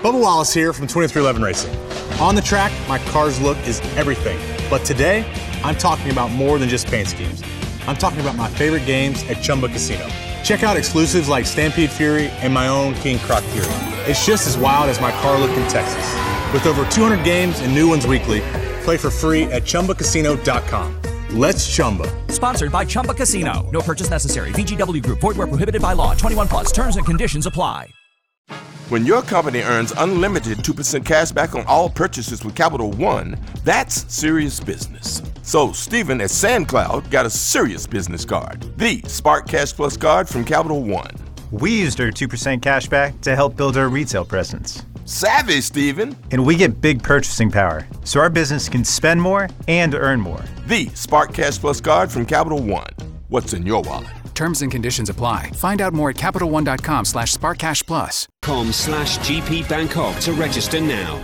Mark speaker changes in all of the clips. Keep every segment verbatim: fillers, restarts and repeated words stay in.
Speaker 1: Bubba Wallace here from twenty-three eleven Racing. On the track, my car's look is everything. But today, I'm talking about more than just paint schemes. I'm talking about my favorite games at Chumba Casino. Check out exclusives like Stampede Fury and my own King Croc Fury. It's just as wild as my car look in Texas. With over two hundred games and new ones weekly, play for free at Chumba Casino dot com. Let's Chumba.
Speaker 2: Sponsored by Chumba Casino. No purchase necessary. V G W Group. Void where prohibited by law. twenty-one plus. Terms and conditions apply.
Speaker 3: When your company earns unlimited two percent cash back on all purchases with Capital One, that's serious business. So Stephen at SandCloud got a serious business card, the Spark Cash Plus card from Capital One.
Speaker 4: We used our two percent cash back to help build our retail presence.
Speaker 3: Savvy, Stephen.
Speaker 4: And we get big purchasing power, so our business can spend more and earn more.
Speaker 3: The Spark Cash Plus card from Capital One. What's in your wallet?
Speaker 5: Terms and conditions apply. Find out more at CapitalOne.com slash SparkCashPlus.
Speaker 6: Com slash GP Bangkok to register now.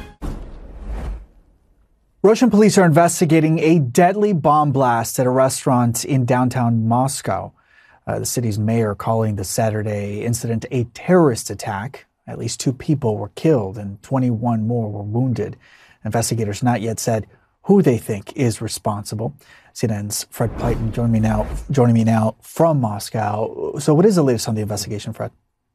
Speaker 7: Russian police are investigating a deadly bomb blast at a restaurant in downtown Moscow. Uh, the city's mayor calling the Saturday incident a terrorist attack. At least two people were killed and twenty-one more were wounded. Investigators not yet said who they think is responsible. C N N's Fred Plyton joining me now, joining me now from Moscow. So what is the latest on the investigation, Fred?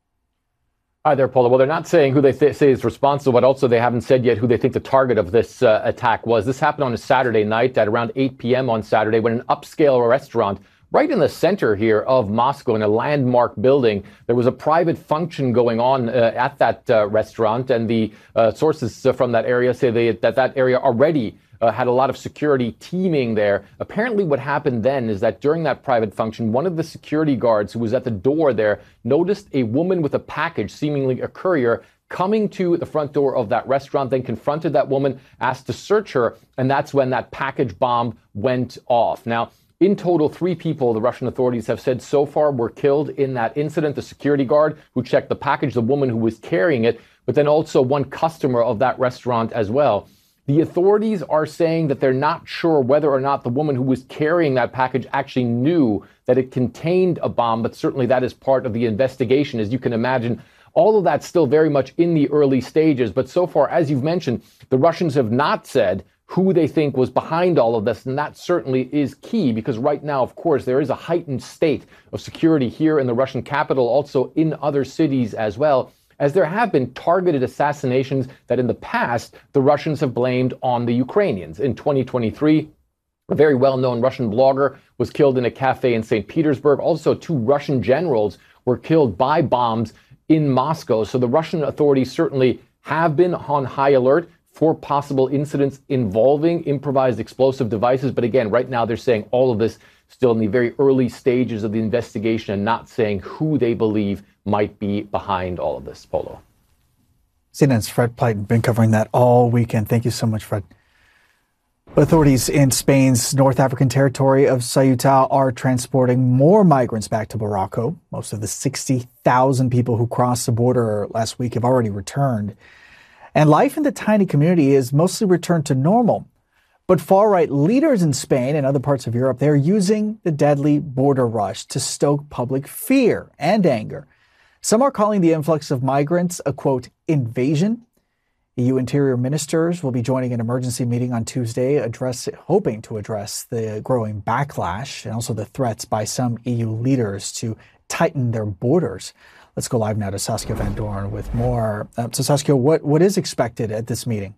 Speaker 8: Hi there, Paula. Well, they're not saying who they th- say is responsible, but also they haven't said yet who they think the target of this uh, attack was. This happened on a Saturday night at around eight p.m. on Saturday when an upscale restaurant right in the center here of Moscow in a landmark building, there was a private function going on uh, at that uh, restaurant, and the uh, sources uh, from that area say they, that that area already Uh, had a lot of security teaming there. Apparently what happened then is that during that private function, one of the security guards who was at the door there noticed a woman with a package, seemingly a courier, coming to the front door of that restaurant, then confronted that woman, asked to search her, and that's when that package bomb went off. Now, in total, three people, the Russian authorities have said so far, were killed in that incident. The security guard who checked the package, the woman who was carrying it, but then also one customer of that restaurant as well. The authorities are saying that they're not sure whether or not the woman who was carrying that package actually knew that it contained a bomb, but certainly that is part of the investigation. As you can imagine, all of that's still very much in the early stages. But so far, as you've mentioned, the Russians have not said who they think was behind all of this. And that certainly is key because right now, of course, there is a heightened state of security here in the Russian capital, also in other cities as well, as there have been targeted assassinations that in the past the Russians have blamed on the Ukrainians. In twenty twenty-three, a very well-known Russian blogger was killed in a cafe in Saint Petersburg. Also, two Russian generals were killed by bombs in Moscow. So the Russian authorities certainly have been on high alert for possible incidents involving improvised explosive devices. But again, right now they're saying all of this still in the very early stages of the investigation and not saying who they believe might be behind all of this, Polo.
Speaker 7: C N N's Fred Plyton been covering that all weekend. Thank you so much, Fred. Authorities in Spain's North African territory of Ceuta are transporting more migrants back to Morocco. Most of the sixty thousand people who crossed the border last week have already returned. And life in the tiny community is mostly returned to normal. But far-right leaders in Spain and other parts of Europe, they're using the deadly border rush to stoke public fear and anger. Some are calling the influx of migrants a, quote, invasion. E U interior ministers will be joining an emergency meeting on Tuesday, address, hoping to address the growing backlash and also the threats by some E U leaders to tighten their borders. Let's go live now to Saskia Van Doorn with more. Uh, so, Saskia, what, what is expected at this meeting?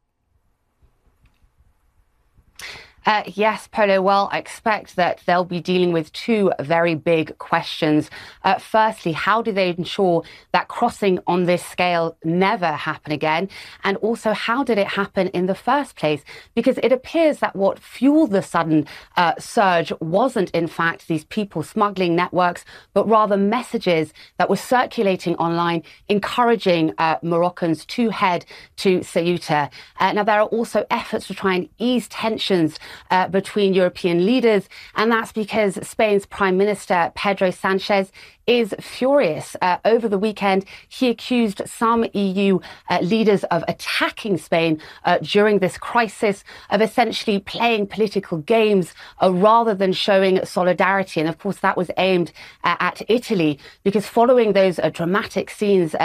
Speaker 9: Uh, yes, Polo. Well, I expect that they'll be dealing with two very big questions. Uh, firstly, how do they ensure that crossing on this scale never happen again? And also, how did it happen in the first place? Because it appears that what fueled the sudden uh, surge wasn't, in fact, these people smuggling networks, but rather messages that were circulating online encouraging uh, Moroccans to head to Ceuta. Uh, now, there are also efforts to try and ease tensions Uh, between European leaders, and that's because Spain's Prime Minister Pedro Sanchez is furious. Uh, over the weekend, he accused some E U uh, leaders of attacking Spain uh, during this crisis, of essentially playing political games uh, rather than showing solidarity. And of course, that was aimed uh, at Italy, because following those uh, dramatic scenes uh,